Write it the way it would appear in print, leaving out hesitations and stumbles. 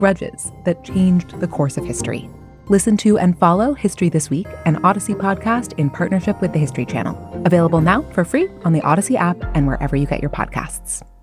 grudges that changed the course of history. Listen to and follow History This Week, an Odyssey podcast in partnership with the History Channel. Available now for free on the Odyssey app and wherever you get your podcasts.